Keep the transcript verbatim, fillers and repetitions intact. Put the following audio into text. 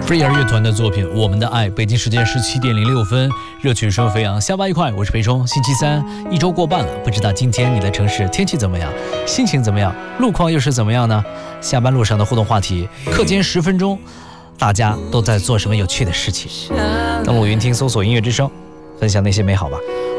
Free 儿乐团的作品《我们的爱》，北京时间十七点零六分，热曲声飞扬，下班愉快，我是裴冲。星期三，一周过半了，不知道今天你的城市天气怎么样，心情怎么样，路况又是怎么样呢？下班路上的互动话题，课间十分钟，大家都在做什么有趣的事情？登录云听搜索音乐之声，分享那些美好吧。